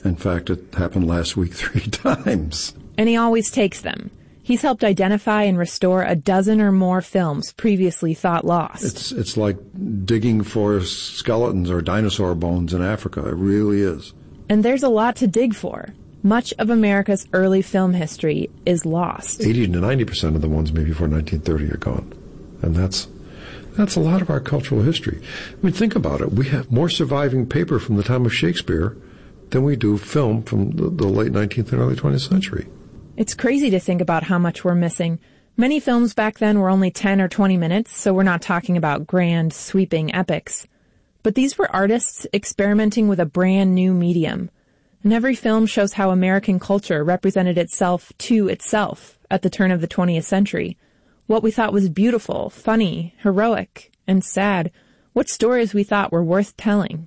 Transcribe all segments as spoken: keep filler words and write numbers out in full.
In fact, it happened last week three times. And he always takes them. He's helped identify and restore a dozen or more films previously thought lost. It's it's like digging for skeletons or dinosaur bones in Africa. It really is. And there's a lot to dig for. Much of America's early film history is lost. eighty to ninety percent of the ones made before nineteen thirty are gone. And that's that's a lot of our cultural history. I mean, think about it. We have more surviving paper from the time of Shakespeare than we do film from the, the late nineteenth and early twentieth century. It's crazy to think about how much we're missing. Many films back then were only ten or twenty minutes, so we're not talking about grand, sweeping epics. But these were artists experimenting with a brand new medium. And every film shows how American culture represented itself to itself at the turn of the twentieth century. What we thought was beautiful, funny, heroic, and sad. What stories we thought were worth telling.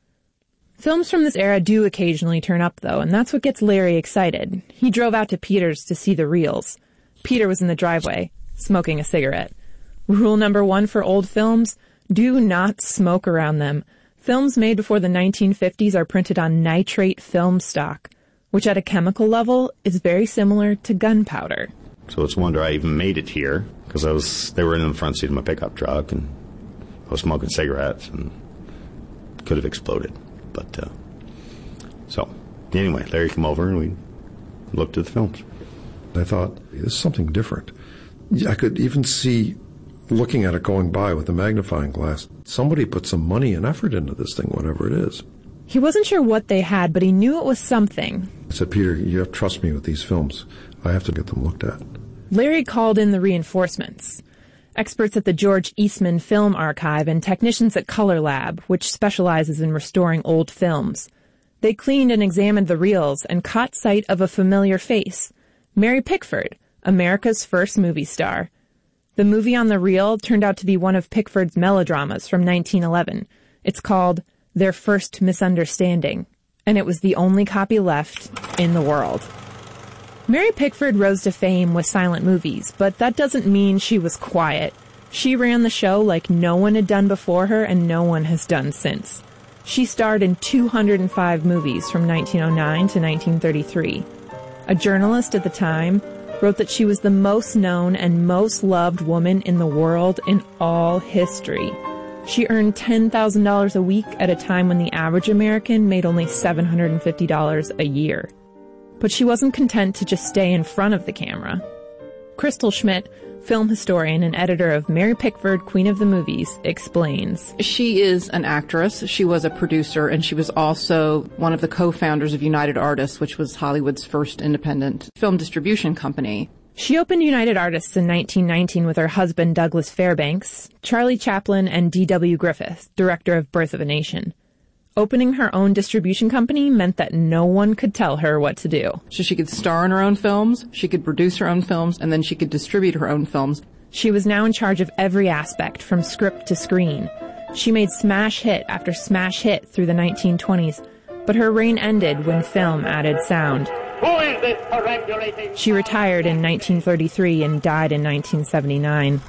Films from this era do occasionally turn up, though, and that's what gets Larry excited. He drove out to Peter's to see the reels. Peter was in the driveway, smoking a cigarette. Rule number one for old films, do not smoke around them. Films made before the nineteen fifties are printed on nitrate film stock, which at a chemical level is very similar to gunpowder. So it's a wonder I even made it here, because I was they were in the front seat of my pickup truck, and I was smoking cigarettes, and could have exploded. But, uh, so, anyway, Larry came over, and we looked at the films. I thought, this is something different. I could even see, looking at it going by with a magnifying glass, somebody put some money and effort into this thing, whatever it is. He wasn't sure what they had, but he knew it was something. I said, Peter, you have to trust me with these films. I have to get them looked at. Larry called in the reinforcements. Experts at the George Eastman Film Archive and technicians at Color Lab, which specializes in restoring old films. They cleaned and examined the reels and caught sight of a familiar face, Mary Pickford, America's first movie star. The movie on the reel turned out to be one of Pickford's melodramas from nineteen eleven. It's called Their First Misunderstanding, and it was the only copy left in the world. Mary Pickford rose to fame with silent movies, but that doesn't mean she was quiet. She ran the show like no one had done before her and no one has done since. She starred in two hundred five movies from nineteen oh nine to nineteen thirty-three. A journalist at the time wrote that she was the most known and most loved woman in the world in all history. She earned ten thousand dollars a week at a time when the average American made only seven hundred fifty dollars a year. But she wasn't content to just stay in front of the camera. Crystal Schmidt, film historian and editor of Mary Pickford, Queen of the Movies, explains. She is an actress, she was a producer, and she was also one of the co-founders of United Artists, which was Hollywood's first independent film distribution company. She opened United Artists in nineteen nineteen with her husband Douglas Fairbanks, Charlie Chaplin, and D W Griffith, director of Birth of a Nation. Opening her own distribution company meant that no one could tell her what to do. So she could star in her own films, she could produce her own films, and then she could distribute her own films. She was now in charge of every aspect, from script to screen. She made smash hit after smash hit through the nineteen twenties, but her reign ended when film added sound. Who is this perambulating? She retired in nineteen thirty-three and died in nineteen seventy-nine.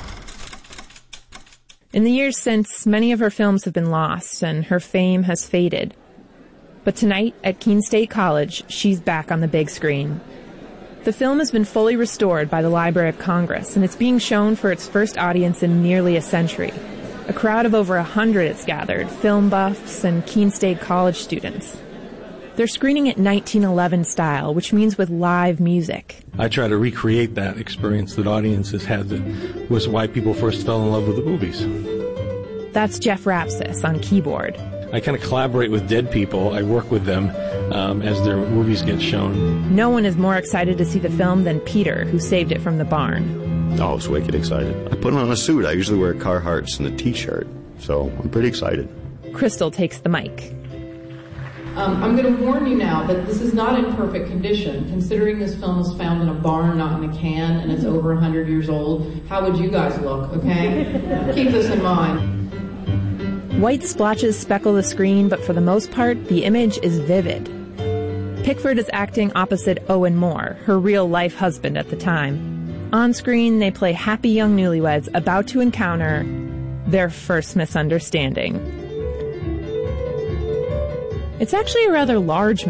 In the years since, many of her films have been lost, and her fame has faded. But tonight, at Keene State College, she's back on the big screen. The film has been fully restored by the Library of Congress, and it's being shown for its first audience in nearly a century. A crowd of over a hundred has gathered, film buffs and Keene State College students. They're screening it nineteen eleven style, which means with live music. I try to recreate that experience that audiences had that was why people first fell in love with the movies. That's Jeff Rapsis on keyboard. I kind of collaborate with dead people. I work with them um, as their movies get shown. No one is more excited to see the film than Peter, who saved it from the barn. Oh, I was wicked excited. I put on a suit. I usually wear Carhartts and a T-shirt, so I'm pretty excited. Crystal takes the mic. Um, I'm going to warn you now that this is not in perfect condition. Considering this film was found in a barn, not in a can, and it's over one hundred years old, how would you guys look, okay? Keep this in mind. White splotches speckle the screen, but for the most part, the image is vivid. Pickford is acting opposite Owen Moore, her real-life husband at the time. On screen, they play happy young newlyweds about to encounter their first misunderstanding. It's actually a rather large